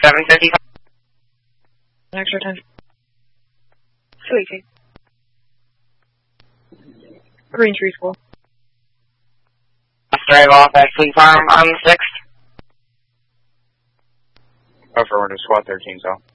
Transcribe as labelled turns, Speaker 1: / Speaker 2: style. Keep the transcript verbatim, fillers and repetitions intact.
Speaker 1: seven fifty-five.
Speaker 2: Extra ten. Sweet. Green Tree School.
Speaker 1: Let's drive off at Fleet Farm on the sixth.
Speaker 3: Oh, for Winter Squad thirteen, so.